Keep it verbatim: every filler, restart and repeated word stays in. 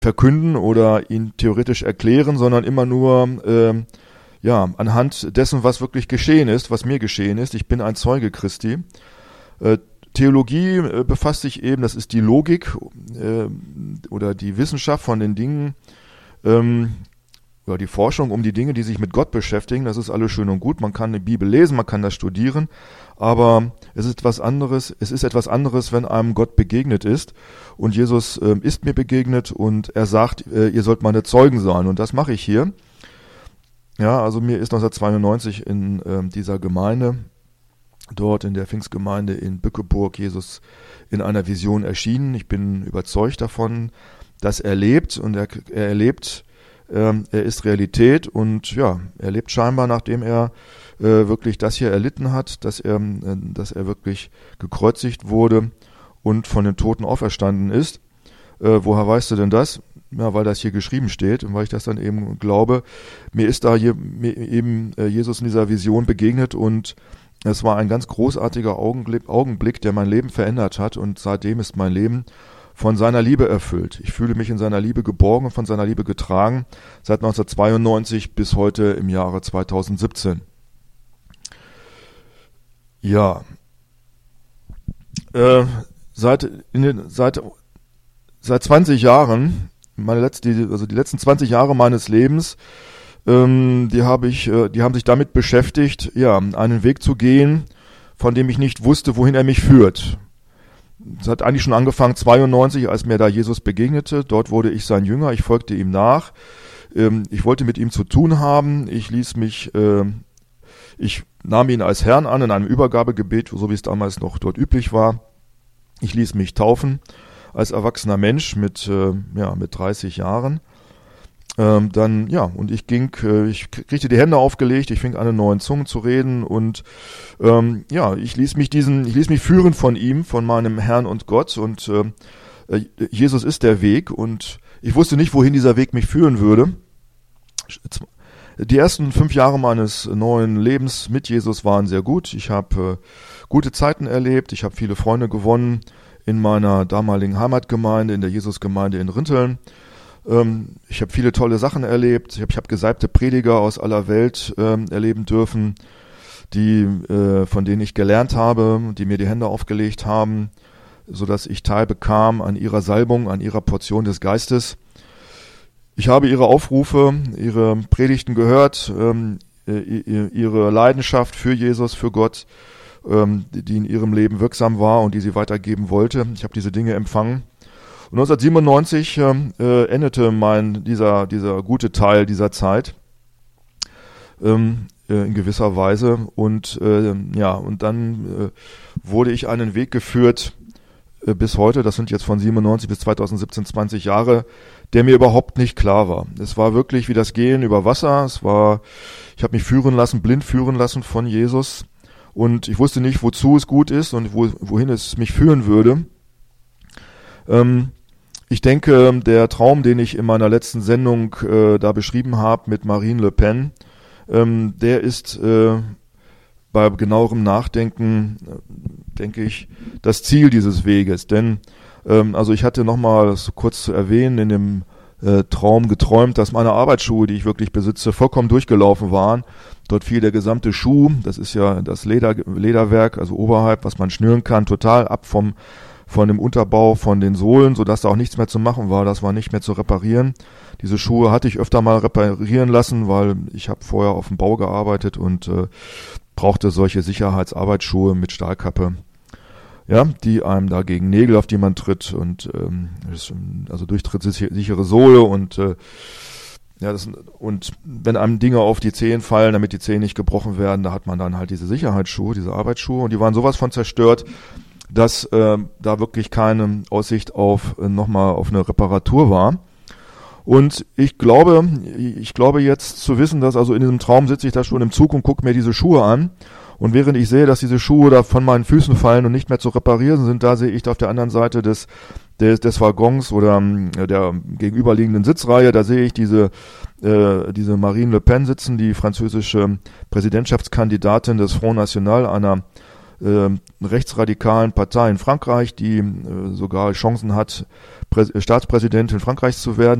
verkünden oder ihn theoretisch erklären, sondern immer nur äh, ja anhand dessen, was wirklich geschehen ist, was mir geschehen ist. Ich bin ein Zeuge Christi. Äh, Theologie äh, befasst sich eben, das ist die Logik äh, oder die Wissenschaft von den Dingen, ähm, oder die Forschung um die Dinge, die sich mit Gott beschäftigen. Das ist alles schön und gut. Man kann die Bibel lesen, man kann das studieren, aber es ist etwas anderes. Es ist etwas anderes, wenn einem Gott begegnet ist. Und Jesus äh, ist mir begegnet und er sagt, äh, ihr sollt meine Zeugen sein. Und das mache ich hier. Ja, also mir ist neunzehnhundertzweiundneunzig in äh, dieser Gemeinde, dort in der Pfingstgemeinde in Bückeburg, Jesus in einer Vision erschienen. Ich bin überzeugt davon, dass er lebt und er, er erlebt, ähm, er ist Realität und ja, er lebt scheinbar, nachdem er äh, wirklich das hier erlitten hat, dass er, äh, dass er wirklich gekreuzigt wurde und von den Toten auferstanden ist. Äh, woher weißt du denn das? Ja, weil das hier geschrieben steht und weil ich das dann eben glaube. Mir ist da hier, mir eben äh, Jesus in dieser Vision begegnet und es war ein ganz großartiger Augenblick, Augenblick, der mein Leben verändert hat und seitdem ist mein Leben von seiner Liebe erfüllt. Ich fühle mich in seiner Liebe geborgen und von seiner Liebe getragen seit neunzehnhundertzweiundneunzig bis heute im Jahre zweitausendsiebzehn. Ja, äh, seit, in den, seit, seit zwanzig Jahren, meine letzte, also die letzten zwanzig Jahre meines Lebens, ähm, die habe ich, äh, die haben sich damit beschäftigt, ja, einen Weg zu gehen, von dem ich nicht wusste, wohin er mich führt. Es hat eigentlich schon angefangen zweiundneunzig, als mir da Jesus begegnete. Dort wurde ich sein Jünger, ich folgte ihm nach. Ähm, ich wollte mit ihm zu tun haben. Ich ließ mich, äh, ich nahm ihn als Herrn an in einem Übergabegebet, so wie es damals noch dort üblich war. Ich ließ mich taufen als erwachsener Mensch mit, äh, ja, mit dreißig Jahren. Ähm, dann, ja, und ich ging, äh, ich kriegte die Hände aufgelegt, ich fing an, in neuen Zungen zu reden und ähm, ja, ich ließ mich diesen, ich ließ mich führen von ihm, von meinem Herrn und Gott und äh, Jesus ist der Weg und ich wusste nicht, wohin dieser Weg mich führen würde. Die ersten fünf Jahre meines neuen Lebens mit Jesus waren sehr gut. Ich habe äh, gute Zeiten erlebt, ich habe viele Freunde gewonnen in meiner damaligen Heimatgemeinde, in der Jesusgemeinde in Rinteln. Ähm, ich habe viele tolle Sachen erlebt. Ich habe ich hab gesalbte Prediger aus aller Welt ähm, erleben dürfen, die äh, von denen ich gelernt habe, die mir die Hände aufgelegt haben, sodass ich Teil bekam an ihrer Salbung, an ihrer Portion des Geistes. Ich habe ihre Aufrufe, ihre Predigten gehört, ähm, ihre Leidenschaft für Jesus, für Gott, ähm, die in ihrem Leben wirksam war und die sie weitergeben wollte. Ich habe diese Dinge empfangen. Und neunzehnhundertsiebenundneunzig äh, endete mein dieser dieser gute Teil dieser Zeit ähm, äh, in gewisser Weise und äh, ja und dann äh, wurde ich einen Weg geführt äh, bis heute. Das sind jetzt von siebenundneunzig bis zweitausendsiebzehn zwanzig Jahre, der mir überhaupt nicht klar war. Es war wirklich wie das Gehen über Wasser. Es war, ich habe mich führen lassen, blind führen lassen von Jesus und ich wusste nicht, wozu es gut ist und wo, wohin es mich führen würde. Ähm, Ich denke, der Traum, den ich in meiner letzten Sendung äh, da beschrieben habe mit Marine Le Pen, ähm, der ist äh, bei genauerem Nachdenken, äh, denke ich, das Ziel dieses Weges. Denn, ähm, also ich hatte nochmal so kurz zu erwähnen, in dem äh, Traum geträumt, dass meine Arbeitsschuhe, die ich wirklich besitze, vollkommen durchgelaufen waren. Dort fiel der gesamte Schuh, das ist ja das Leder, Lederwerk, also oberhalb, was man schnüren kann, total ab vom von dem Unterbau, von den Sohlen, sodass da auch nichts mehr zu machen war, das war nicht mehr zu reparieren. Diese Schuhe hatte ich öfter mal reparieren lassen, weil ich habe vorher auf dem Bau gearbeitet und äh, brauchte solche Sicherheitsarbeitsschuhe mit Stahlkappe, ja, die einem da gegen Nägel, auf die man tritt und ähm, also durchtrittssichere Sohle und äh, ja, das, und wenn einem Dinge auf die Zehen fallen, damit die Zehen nicht gebrochen werden, da hat man dann halt diese Sicherheitsschuhe, diese Arbeitsschuhe und die waren sowas von zerstört, dass äh, da wirklich keine Aussicht auf äh, nochmal auf eine Reparatur war. Und ich glaube, ich glaube jetzt zu wissen, dass also in diesem Traum sitze ich da schon im Zug und gucke mir diese Schuhe an. Und während ich sehe, dass diese Schuhe da von meinen Füßen fallen und nicht mehr zu reparieren sind, da sehe ich da auf der anderen Seite des des, des Waggons oder äh, der gegenüberliegenden Sitzreihe, da sehe ich diese äh, diese Marine Le Pen sitzen, die französische Präsidentschaftskandidatin des Front National, einer äh, rechtsradikalen Partei in Frankreich, die äh, sogar Chancen hat, Prä- Staatspräsidentin Frankreichs zu werden.